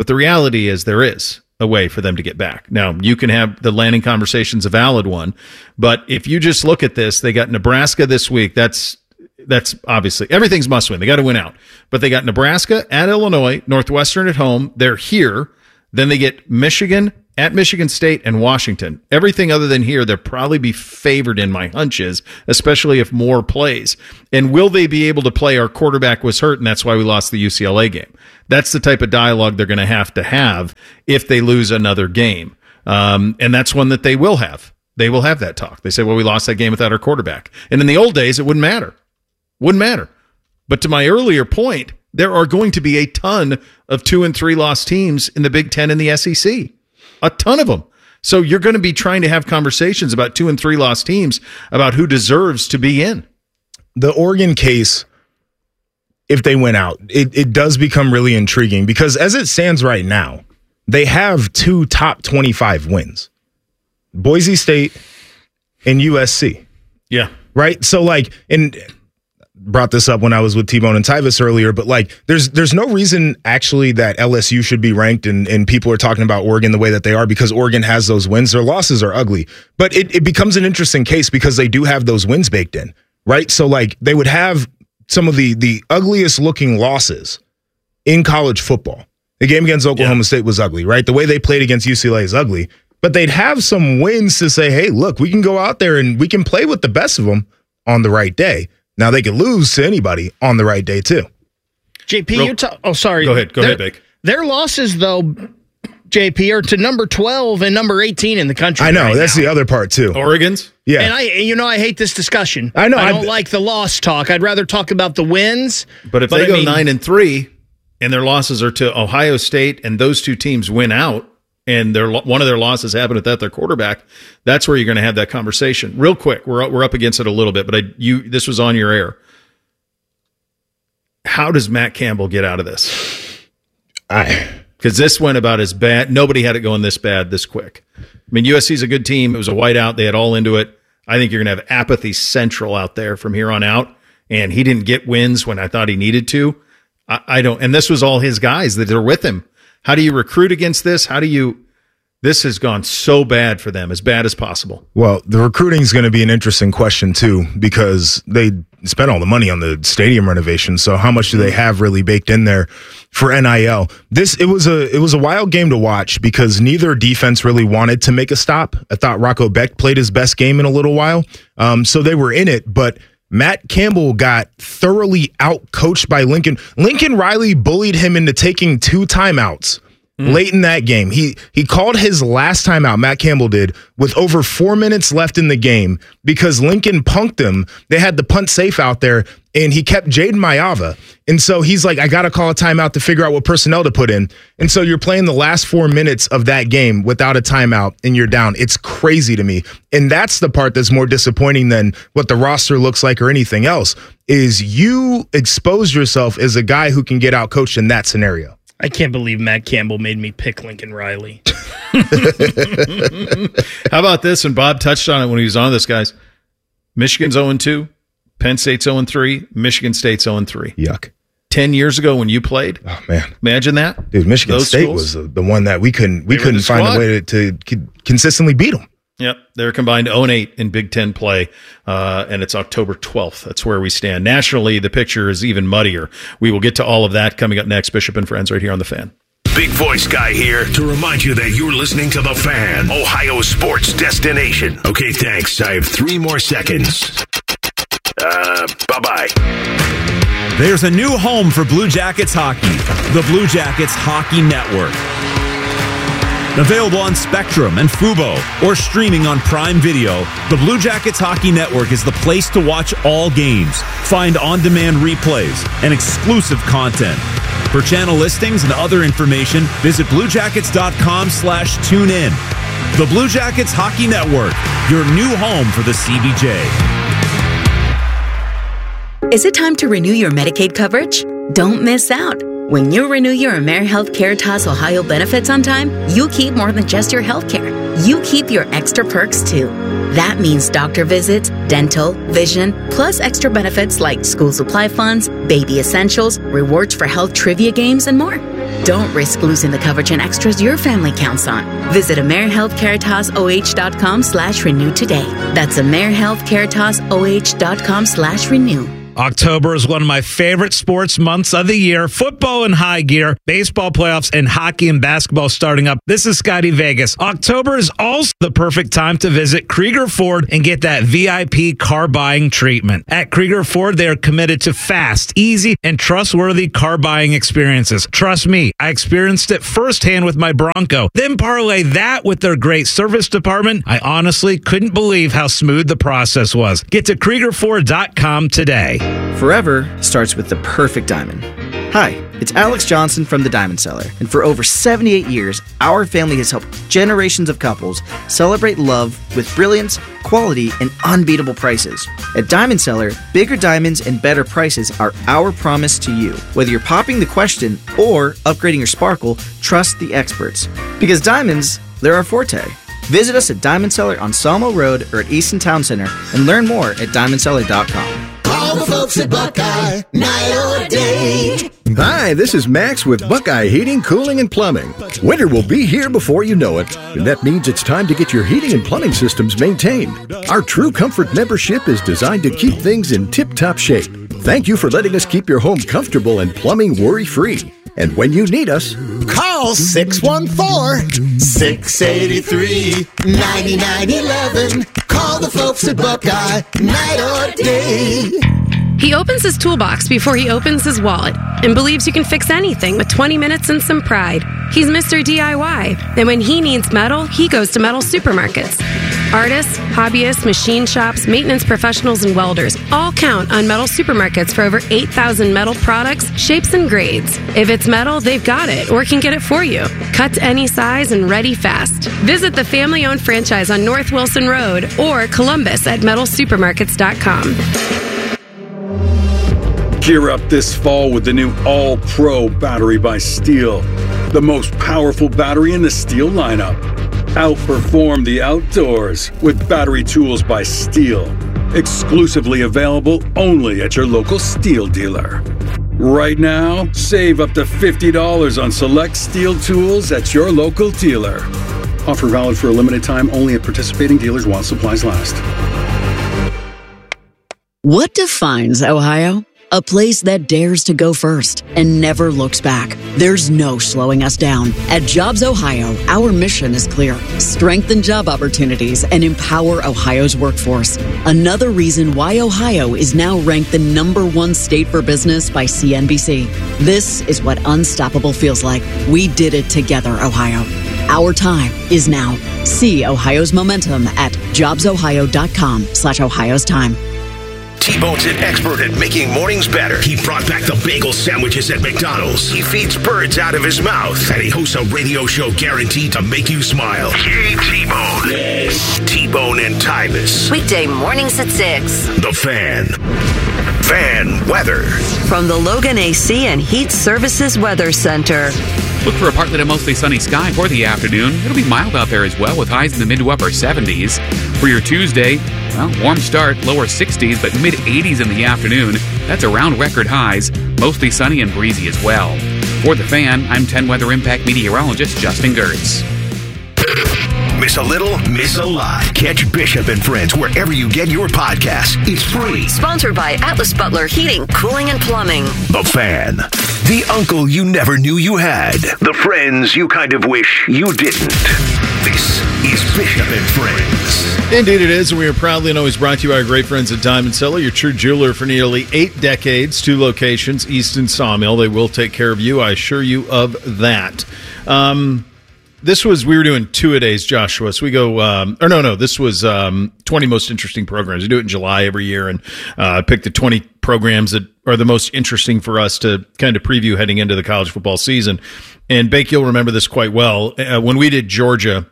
But the reality is there is a way for them to get back. Now, you can have the landing conversation's a valid one, but if you just look at this, they got Nebraska this week. That's obviously everything's must win. They got to win out. But they got Nebraska at Illinois, Northwestern at home. They're here. Then they get Michigan at Michigan State and Washington. Everything other than here, they'll probably be favored in my hunches, especially if Moore plays. And will they be able to play? Our quarterback was hurt, and that's why we lost the UCLA game. That's the type of dialogue they're going to have if they lose another game. And that's one that they will have. They will have that talk. They say, well, we lost that game without our quarterback. And in the old days, it wouldn't matter. Wouldn't matter. But to my earlier point, there are going to be a ton of 2 and 3 loss teams in the Big Ten and the SEC. A ton of them. So you're going to be trying to have conversations about 2 and 3 loss teams about who deserves to be in. The Oregon case, if they win out, it does become really intriguing because as it stands right now, they have 2 top 25 wins. Boise State and USC. Yeah. Right? So and brought this up when I was with T-Bone and Tyvis earlier, but there's no reason actually that LSU should be ranked and people are talking about Oregon the way that they are because Oregon has those wins. Their losses are ugly, but it becomes an interesting case because they do have those wins baked in, right? So they would have some of the ugliest looking losses in college football. The game against Oklahoma State was ugly, right? The way they played against UCLA is ugly, but they'd have some wins to say, hey, look, we can go out there and we can play with the best of them on the right day. Now, they could lose to anybody on the right day, too. JP, sorry. Go ahead, Bake. Their losses, though, JP, are to number 12 and number 18 in the country. I know. That's the other part, too. Oregon's? Yeah. And I hate this discussion. I know. I don't like the loss talk. I'd rather talk about the wins. But if they go 9-3 and their losses are to Ohio State and those two teams win out, and one of their losses happened without their quarterback, that's where you're going to have that conversation. Real quick, we're up against it a little bit, but this was on your air. How does Matt Campbell get out of this? Because this went about as bad. Nobody had it going this bad this quick. I mean, USC's a good team. It was a whiteout. They had all into it. I think you're going to have apathy central out there from here on out, and he didn't get wins when I thought he needed to. I don't. And this was all his guys that are with him. How do you recruit against this? This has gone so bad for them, as bad as possible. Well, the recruiting is going to be an interesting question, too, because they spent all the money on the stadium renovation. So how much do they have really baked in there for NIL? It was a wild game to watch because neither defense really wanted to make a stop. I thought Rocco Beck played his best game in a little while. So they were in it, but Matt Campbell got thoroughly out-coached by Lincoln. Lincoln Riley bullied him into taking 2 timeouts late in that game. He called his last timeout, Matt Campbell did, with over 4 minutes left in the game because Lincoln punked him. They had the punt safe out there, and he kept Jaden Mayava. And so he's like, I got to call a timeout to figure out what personnel to put in. And so you're playing the last 4 minutes of that game without a timeout, and you're down. It's crazy to me. And that's the part that's more disappointing than what the roster looks like or anything else, is you expose yourself as a guy who can get out coached in that scenario. I can't believe Matt Campbell made me pick Lincoln Riley. How about this? And Bob touched on it when he was on this, guys. Michigan's 0-2. Penn State's 0-3. Michigan State's 0-3. Yuck. 10 years ago when you played. Oh, man. Imagine that. Dude, Michigan State was the one that we couldn't find a way to consistently beat them. Yep, they're combined 0-8 in Big Ten play, and it's October 12th. That's where we stand. Nationally, the picture is even muddier. We will get to all of that coming up next. Bishop and Friends right here on The Fan. Big Voice Guy here to remind you that you're listening to The Fan, Ohio sports destination. Okay, thanks. I have 3 more seconds. Bye-bye. There's a new home for Blue Jackets hockey, the Blue Jackets Hockey Network. Available on Spectrum and Fubo or streaming on Prime Video, the Blue Jackets Hockey Network is the place to watch all games, find on-demand replays, and exclusive content. For channel listings and other information, visit bluejackets.com/tunein. The Blue Jackets Hockey Network, your new home for the CBJ. Is it time to renew your Medicaid coverage? Don't miss out. When you renew your AmeriHealth Caritas Ohio benefits on time, you keep more than just your health care. You keep your extra perks too. That means doctor visits, dental, vision, plus extra benefits like school supply funds, baby essentials, rewards for health trivia games, and more. Don't risk losing the coverage and extras your family counts on. Visit AmeriHealthCaritasOH.com/renew today. That's AmeriHealthCaritasOH.com/renew. October is one of my favorite sports months of the year. Football in high gear, baseball playoffs, and hockey and basketball starting up. This is Scotty Vegas. October is also the perfect time to visit Krieger Ford and get that VIP car buying treatment. At Krieger Ford, they are committed to fast, easy, and trustworthy car buying experiences. Trust me, I experienced it firsthand with my Bronco. Then parlay that with their great service department. I honestly couldn't believe how smooth the process was. Get to KriegerFord.com today. Forever starts with the perfect diamond. Hi, it's Alex Johnson from the Diamond Cellar, and for over 78 years, our family has helped generations of couples celebrate love with brilliance, quality, and unbeatable prices. At Diamond Cellar, bigger diamonds and better prices are our promise to you. Whether you're popping the question or upgrading your sparkle, trust the experts. Because diamonds, they're our forte. Visit us at Diamond Cellar on Sawmill Road or at Easton Town Center and learn more at diamondcellar.com. Call the folks at Buckeye, night or day. Hi, this is Max with Buckeye Heating, Cooling, and Plumbing. Winter will be here before you know it, and that means it's time to get your heating and plumbing systems maintained. Our True Comfort membership is designed to keep things in tip-top shape. Thank you for letting us keep your home comfortable and plumbing worry-free. And when you need us, call 614-683-9911. Call the folks at Buckeye, night or day. He opens his toolbox before he opens his wallet and believes you can fix anything with 20 minutes and some pride. He's Mr. DIY, and when he needs metal, he goes to Metal Supermarkets. Artists, hobbyists, machine shops, maintenance professionals, and welders all count on Metal Supermarkets for over 8,000 metal products, shapes, and grades. If it's metal, they've got it or can get it for you. Cut to any size and ready fast. Visit the family-owned franchise on North Wilson Road or Columbus at metalsupermarkets.com. Gear up this fall with the new All-Pro battery by Steel, the most powerful battery in the Steel lineup. Outperform the outdoors with battery tools by Steel, exclusively available only at your local Steel dealer. Right now, save up to $50 on select Steel tools at your local dealer. Offer valid for a limited time only at participating dealers while supplies last. What defines Ohio? A place that dares to go first and never looks back. There's no slowing us down. At Jobs Ohio, our mission is clear. Strengthen job opportunities and empower Ohio's workforce. Another reason why Ohio is now ranked the #1 state for business by CNBC. This is what unstoppable feels like. We did it together, Ohio. Our time is now. See Ohio's momentum at jobsohio.com/Ohio's time. T-Bone's an expert at making mornings better. He brought back the bagel sandwiches at McDonald's. He feeds birds out of his mouth. And he hosts a radio show guaranteed to make you smile. Yay, T-Bone. Yes. T-Bone and Tyvis. Weekday mornings at 6. The Fan. Fan weather. From the Logan AC and Heat Services Weather Center. Look for a partly to mostly sunny sky for the afternoon. It'll be mild out there as well, with highs in the mid to upper 70s. For your Tuesday, well, warm start, lower 60s, but mid-80s in the afternoon. That's around record highs, mostly sunny and breezy as well. For The Fan, I'm 10 Weather Impact meteorologist Justin Gertz. Miss a little, miss a lot. Catch Bishop and Friends wherever you get your podcasts. It's free. Sponsored by Atlas Butler Heating, Cooling, and Plumbing. The Fan. The uncle you never knew you had. The friends you kind of wish you didn't. This is Bishop and Friends. Indeed it is, and we are proudly and always brought to you by our great friends at Diamond Cellar, your true jeweler for nearly 8 decades, 2 locations, East and Sawmill. They will take care of you, I assure you of that. We were doing 2-a-days, Joshua. So we go, this was 20 most interesting programs. We do it in July every year, and pick the 20 programs that are the most interesting for us to kind of preview heading into the college football season. And Bake, you'll remember this quite well. When we did Georgia,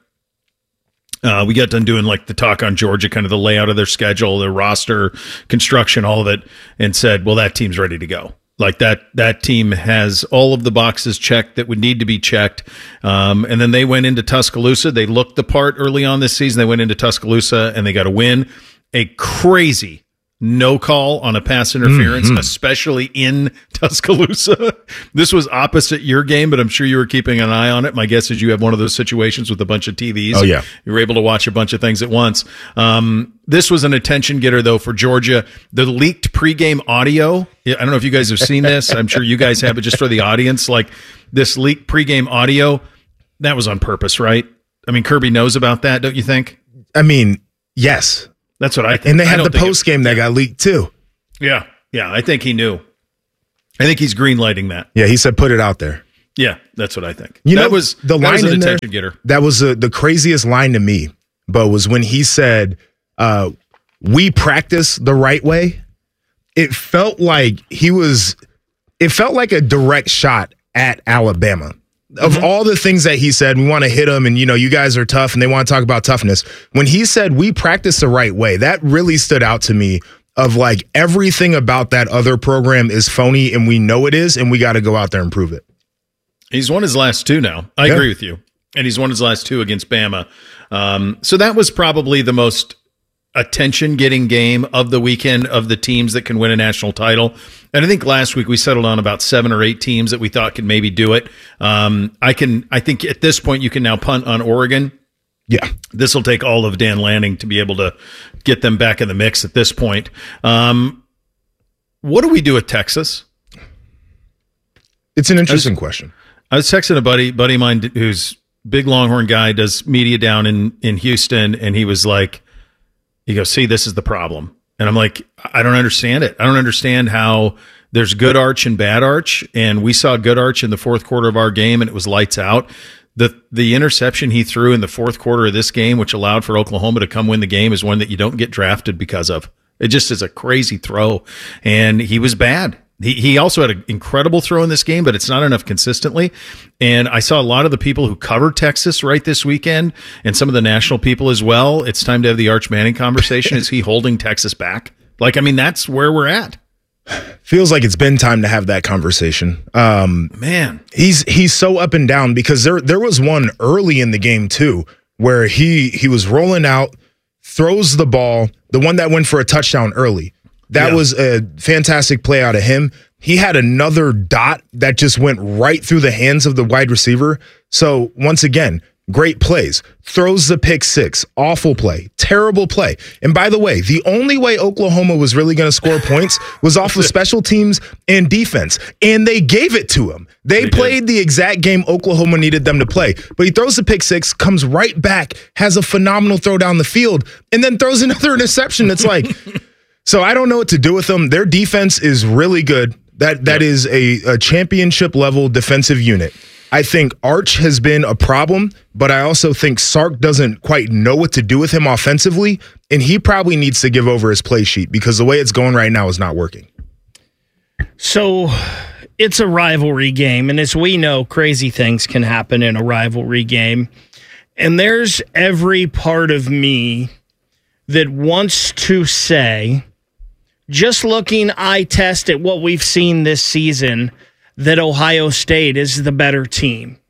we got done doing like the talk on Georgia, kind of the layout of their schedule, their roster construction, all of it, and said, well, that team's ready to go. Like that team has all of the boxes checked that would need to be checked. And then they went into Tuscaloosa. They looked the part early on this season. They went into Tuscaloosa and they got a win. A crazy no call on a pass interference, especially in Tuscaloosa. This was opposite your game, but I'm sure you were keeping an eye on it. My guess is you have one of those situations with a bunch of TVs. Oh, yeah. You were able to watch a bunch of things at once. This was an attention getter, though, for Georgia. The leaked pregame audio. I don't know if you guys have seen this. I'm sure you guys have, but just for the audience, like this leaked pregame audio, that was on purpose, right? I mean, Kirby knows about that, don't you think? I mean, yes. That's what I think. And they had the post game that got leaked too. Yeah. I think he knew. I think he's greenlighting that. Yeah, he said put it out there. Yeah, that's what I think. That was the line an in there, attention getter. That was the craziest line to me, but was when he said, "We practice the right way." It felt like it felt like a direct shot at Alabama. Of all the things that he said, we want to hit them, and you guys are tough, and they want to talk about toughness. When he said we practice the right way, that really stood out to me. Of like everything about that other program is phony, and we know it is, and we got to go out there and prove it. He's won his last 2 now. I agree with you, and he's won his last 2 against Bama. So that was probably the most attention-getting game of the weekend of the teams that can win a national title. And I think last week we settled on about 7 or 8 teams that we thought could maybe do it. I think at this point you can now punt on Oregon. Yeah. This will take all of Dan Lanning to be able to get them back in the mix at this point. What do we do with Texas? It's an interesting question. I was texting a buddy of mine who's big Longhorn guy, does media down in Houston, and he was like, he goes, see, this is the problem. And I'm like, I don't understand it. I don't understand how there's good arch and bad arch. And we saw good arch in the fourth quarter of our game, and it was lights out. The interception he threw in the fourth quarter of this game, which allowed for Oklahoma to come win the game, is one that you don't get drafted because of. It just is a crazy throw. And he was bad. He also had an incredible throw in this game, but it's not enough consistently. And I saw a lot of the people who covered Texas right this weekend, and some of the national people as well. It's time to have the Arch Manning conversation. Is he holding Texas back? That's where we're at. Feels like it's been time to have that conversation. Man, he's so up and down, because there was one early in the game too where he was rolling out, throws the ball, the one that went for a touchdown early. That was a fantastic play out of him. He had another dot that just went right through the hands of the wide receiver. So once again, great plays. Throws the pick 6. Awful play. Terrible play. And by the way, the only way Oklahoma was really going to score points was off of special teams and defense. And they gave it to him. They played the exact game Oklahoma needed them to play. But he throws the pick 6, comes right back, has a phenomenal throw down the field, and then throws another interception. It's like... So I don't know what to do with them. Their defense is really good. That is a championship level defensive unit. I think Arch has been a problem, but I also think Sark doesn't quite know what to do with him offensively, and he probably needs to give over his play sheet, because the way it's going right now is not working. So it's a rivalry game, and as we know, crazy things can happen in a rivalry game. And there's every part of me that wants to say, just looking eye test at what we've seen this season, that Ohio State is the better team.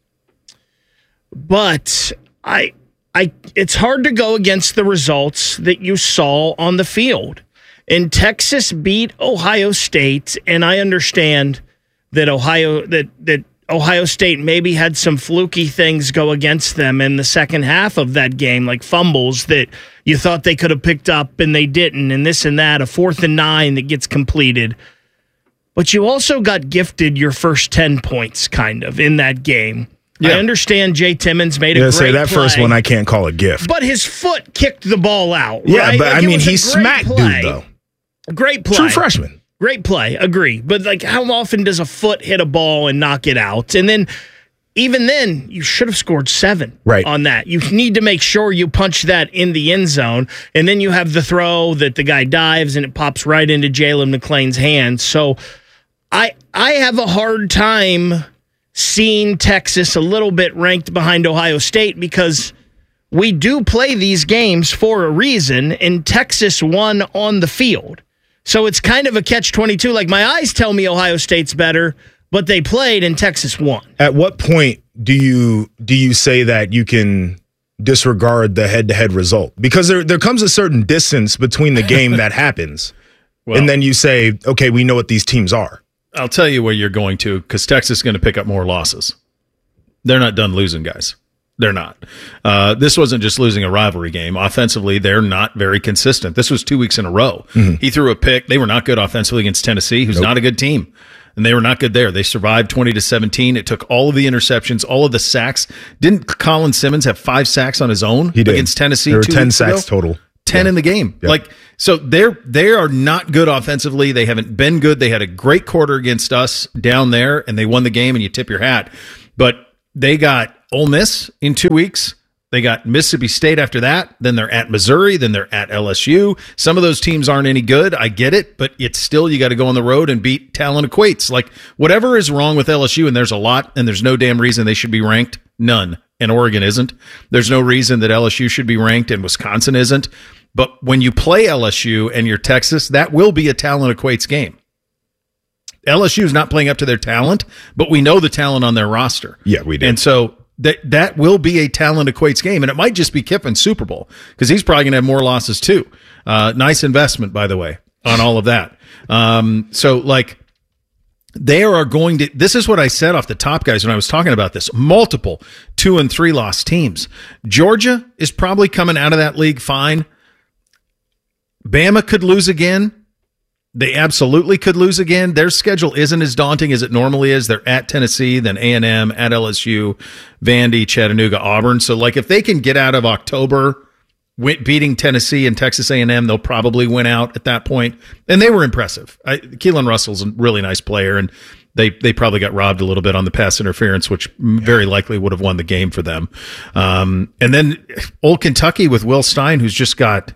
But it's hard to go against the results that you saw on the field. And Texas beat Ohio State, and I understand that Ohio State maybe had some fluky things go against them in the second half of that game, like fumbles that you thought they could have picked up and they didn't, and this and that, a 4th and 9 that gets completed. But you also got gifted your first 10 points, kind of, in that game. Yeah. I understand Jay Timmons made a great say that play, first one I can't call a gift. But his foot kicked the ball out, Yeah, right? but he smacked dude, though. Great play. True freshman. Great play, agree. But how often does a foot hit a ball and knock it out? And then, even then, you should have scored 7 on that. You need to make sure you punch that in the end zone. And then you have the throw that the guy dives and it pops right into Jalen McClain's hands. So I have a hard time seeing Texas a little bit ranked behind Ohio State, because we do play these games for a reason, and Texas won on the field. So it's kind of a catch-22. Like, my eyes tell me Ohio State's better, but they played and Texas won. At what point do you say that you can disregard the head-to-head result? Because there comes a certain distance between the game that happens. and then you say, okay, we know what these teams are. I'll tell you where you're going to, because Texas is going to pick up more losses. They're not done losing, guys. They're not. This wasn't just losing a rivalry game. Offensively, they're not very consistent. This was 2 weeks in a row. He threw a pick. They were not good offensively against Tennessee, who's not a good team. And they were not good there. They survived 20-17. It took all of the interceptions, all of the sacks. Didn't Colin Simmons have 5 sacks on his own against Tennessee? There were 10 sacks total. 10 in the game. Yeah. So they are not good offensively. They haven't been good. They had a great quarter against us down there, and they won the game, and you tip your hat. But they got Ole Miss in 2 weeks. They got Mississippi State after that. Then they're at Missouri. Then they're at LSU. Some of those teams aren't any good. I get it, but it's still, you got to go on the road and beat talent equates. Like, whatever is wrong with LSU, and there's a lot, and there's no damn reason they should be ranked. None. And Oregon isn't. There's no reason that LSU should be ranked and Wisconsin isn't. But when you play LSU and you're Texas, that will be a talent equates game. LSU is not playing up to their talent, but we know the talent on their roster. Yeah, we do. And so that will be a talent equates game, and it might just be Kiffin's Super Bowl, because he's probably going to have more losses too. Nice investment, by the way, on all of that. They are going to, this is what I said off the top, guys, when I was talking about this, multiple 2 and 3 loss teams. Georgia is probably coming out of that league fine. Bama could lose again. They absolutely could lose again. Their schedule isn't as daunting as it normally is. They're at Tennessee, then A&M, at LSU, Vandy, Chattanooga, Auburn. So, if they can get out of October beating Tennessee and Texas A&M, they'll probably win out at that point. And they were impressive. Keelan Russell's a really nice player, and they probably got robbed a little bit on the pass interference, which very likely would have won the game for them. And then Old Kentucky with Will Stein, who's just got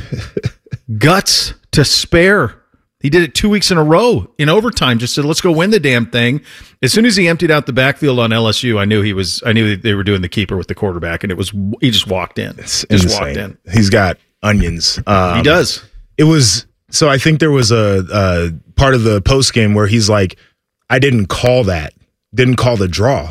guts to spare. He did it 2 weeks in a row in overtime. Just said, "Let's go win the damn thing." As soon as he emptied out the backfield on LSU, I knew they were doing the keeper with the quarterback, and he just walked in. Walked in. He's got onions. He does. It was so. I think there was a part of the post game where he's like, "I didn't call that. Didn't call the draw."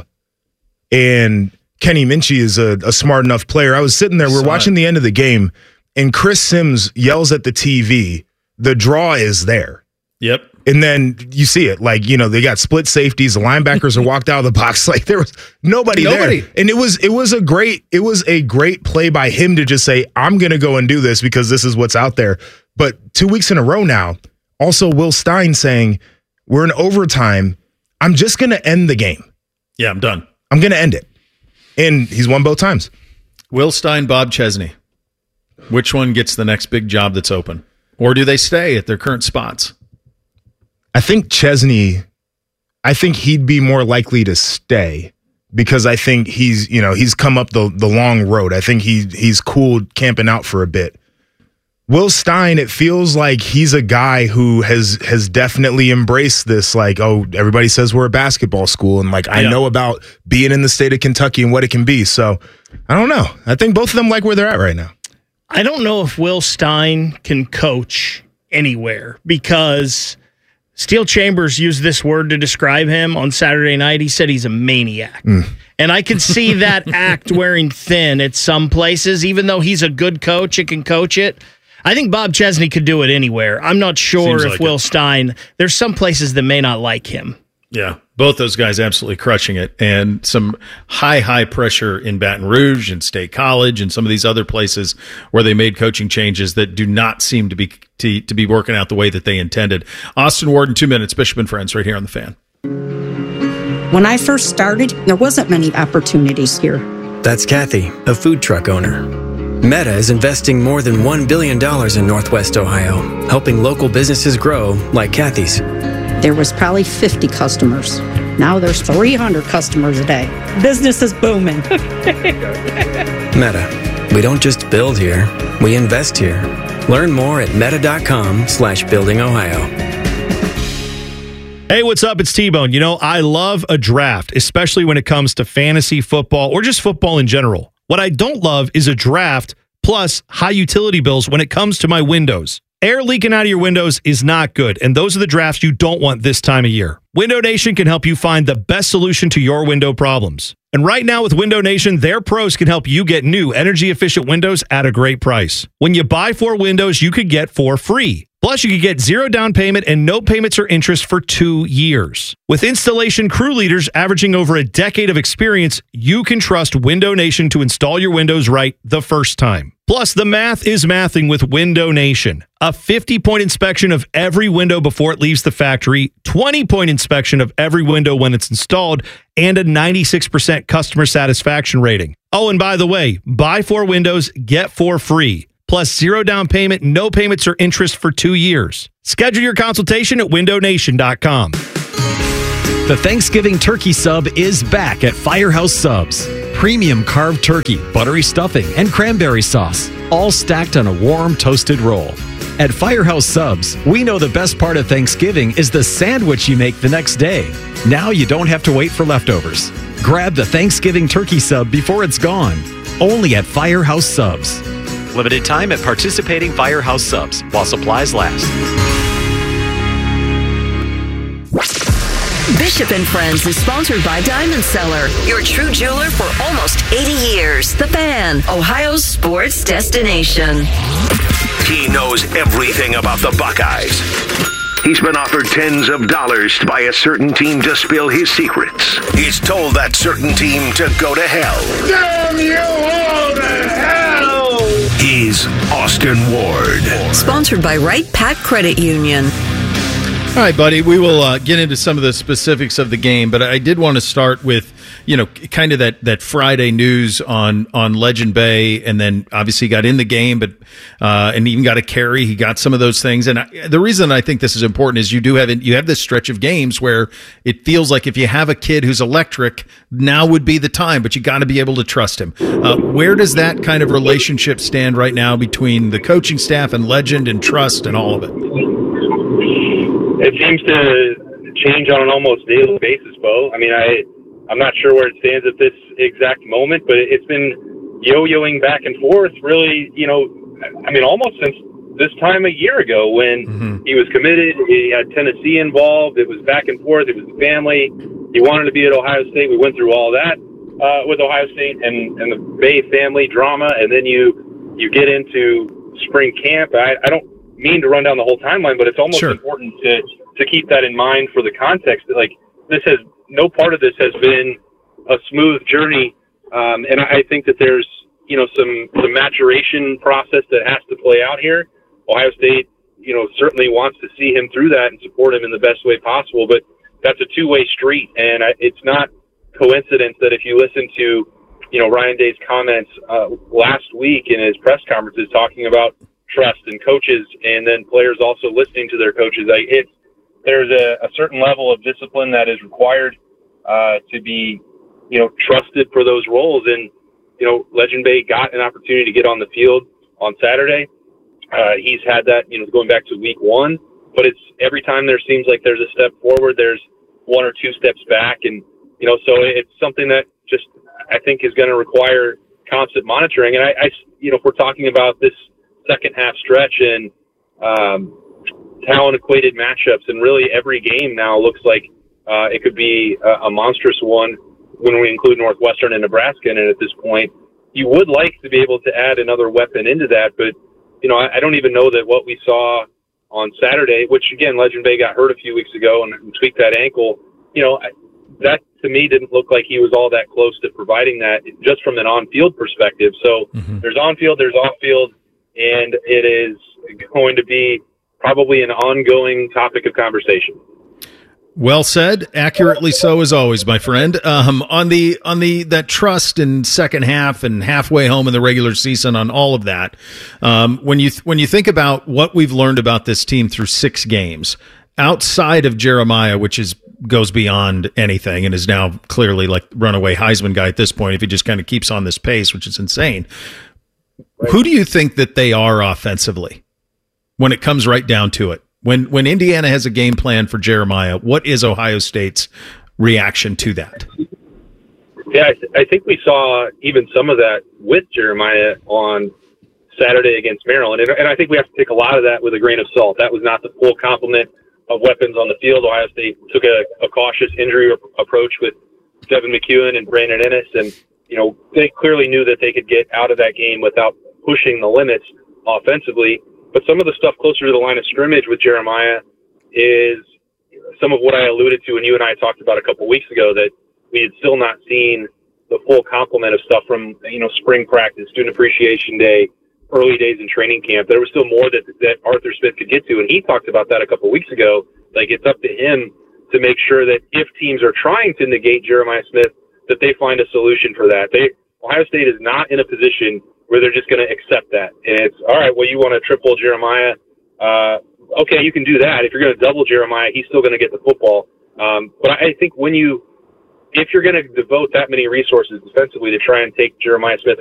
And Kenny Minchie is a smart enough player. I was sitting there. We're watching the end of the game, and Chris Sims yells at the TV. The draw is there. Yep. And then you see it. They got split safeties. The linebackers are walked out of the box. There was nobody there. And it was a great play by him to just say, I'm going to go and do this because this is what's out there. But 2 weeks in a row now, also Will Stein saying, we're in overtime. I'm just going to end the game. Yeah, I'm done. I'm going to end it. And he's won both times. Will Stein, Bob Chesney. Which one gets the next big job that's open? Or do they stay at their current spots? I think Chesney, he'd be more likely to stay because I think he's come up the long road. I think he's cool camping out for a bit. Will Stein, it feels like he's a guy who has definitely embraced this, everybody says we're a basketball school, and I know about being in the state of Kentucky and what it can be. So I don't know. I think both of them like where they're at right now. I don't know if Will Stein can coach anywhere because Steel Chambers used this word to describe him on Saturday night. He said he's a maniac. And I can see that act wearing thin at some places, even though he's a good coach and can coach it. I think Bob Chesney could do it anywhere. I'm not sure if Will Stein, there's some places that may not like him. Yeah, both those guys absolutely crushing it, and some high pressure in Baton Rouge and State College and some of these other places where they made coaching changes that do not seem to be working out the way that they intended. Austin Ward in 2 minutes, Bishop and Friends, right here on The Fan. When I first started, there wasn't many opportunities here. That's Kathy, a food truck owner. Meta is investing more than $1 billion in Northwest Ohio, helping local businesses grow like Kathy's. There was probably 50 customers. Now there's 300 customers a day. Business is booming. Meta. We don't just build here, we invest here. Learn more at meta.com/buildingohio. Hey, what's up? It's T-Bone. I love a draft, especially when it comes to fantasy football or just football in general. What I don't love is a draft plus high utility bills when it comes to my windows. Air leaking out of your windows is not good, and those are the drafts you don't want this time of year. Window Nation can help you find the best solution to your window problems. And right now with Window Nation, their pros can help you get new energy-efficient windows at a great price. When you buy 4 windows, you could get 4 free. Plus, you could get 0 down payment and no payments or interest for 2 years. With installation crew leaders averaging over a decade of experience, you can trust Window Nation to install your windows right the first time. Plus, the math is mathing with Window Nation. A 50-point inspection of every window before it leaves the factory, 20-point inspection of every window when it's installed, and a 96% customer satisfaction rating. Oh, and by the way, buy 4 windows, get 4 free. Plus 0 down payment, no payments or interest for 2 years. Schedule your consultation at windownation.com. The Thanksgiving turkey sub is back at Firehouse Subs. Premium carved turkey, buttery stuffing, and cranberry sauce, all stacked on a warm, toasted roll. At Firehouse Subs, we know the best part of Thanksgiving is the sandwich you make the next day. Now you don't have to wait for leftovers. Grab the Thanksgiving turkey sub before it's gone. Only at Firehouse Subs. Limited time at participating Firehouse Subs while supplies last. Bishop and Friends is sponsored by Diamond Seller, your true jeweler for almost 80 years. The Fan, Ohio's sports destination. He knows everything about the Buckeyes. He's been offered tens of dollars by a certain team to spill his secrets. He's told that certain team to go to hell. Damn you all to hell! He's Austin Ward. Sponsored by Wright Pat Credit Union. All right, buddy, we will get into some of the specifics of the game, but I did want to start with, kind of that Friday news on Legend Bay, and then obviously got in the game, but and even got a carry. He got some of those things, and the reason I think this is important is you have this stretch of games where it feels like if you have a kid who's electric, now would be the time, but you got to be able to trust him. Where does that kind of relationship stand right now between the coaching staff and Legend and trust and all of it? It seems to change on an almost daily basis, Bo. I mean, I'm not sure where it stands at this exact moment, but it's been yo-yoing back and forth really, almost since this time a year ago when he was committed. He had Tennessee involved. It was back and forth. It was the family. He wanted to be at Ohio State. We went through all that with Ohio State and the Bay family drama, and then you get into spring camp. I don't mean to run down the whole timeline, but it's almost important to keep that in mind for the context. Like, no part of this has been a smooth journey, and I think that there's some maturation process that has to play out here. Ohio State certainly wants to see him through that and support him in the best way possible, but that's a two-way street, and it's not coincidence that if you listen to Ryan Day's comments last week in his press conferences talking about trust and coaches, and then players also listening to their coaches. There's a certain level of discipline that is required to be, trusted for those roles. And, Legend Bay got an opportunity to get on the field on Saturday. He's had that, going back to week 1, but it's every time there seems like there's a step forward, there's 1 or 2 steps back. And, so it's something that just, I think is going to require constant monitoring. And if we're talking about this second half stretch and talent equated matchups, and really every game now looks like it could be a monstrous one when we include Northwestern and Nebraska. And at this point, you would like to be able to add another weapon into that, but I don't even know that what we saw on Saturday, which again, Legend Bay got hurt a few weeks ago and tweaked that ankle, that to me didn't look like he was all that close to providing that just from an on-field perspective. So there's on-field, there's off-field, and it is going to be probably an ongoing topic of conversation. Well said, accurately so as always, my friend. On that trust in second half and halfway home in the regular season, on all of that, when you think about what we've learned about this team through 6 games, outside of Jeremiah, which goes beyond anything and is now clearly like runaway Heisman guy at this point, if he just kind of keeps on this pace, which is insane. Who do you think that they are offensively when it comes right down to it? When Indiana has a game plan for Jeremiah, what is Ohio State's reaction to that? Yeah, I think we saw even some of that with Jeremiah on Saturday against Maryland. And I think we have to take a lot of that with a grain of salt. That was not the full complement of weapons on the field. Ohio State took a cautious injury approach with Devin McEwen and Brandon Ennis, and they clearly knew that they could get out of that game without pushing the limits offensively. But some of the stuff closer to the line of scrimmage with Jeremiah is some of what I alluded to, and you and I talked about a couple weeks ago, that we had still not seen the full complement of stuff from spring practice, student appreciation day, early days in training camp. There was still more that Arthur Smith could get to, and he talked about that a couple weeks ago. Like, it's up to him to make sure that if teams are trying to negate Jeremiah Smith, that they find a solution for that. Ohio State is not in a position where they're just going to accept that. And it's, all right, well, you want to triple Jeremiah? Okay, you can do that. If you're going to double Jeremiah, he's still going to get the football. But I think if you're going to devote that many resources defensively to try and take Jeremiah Smith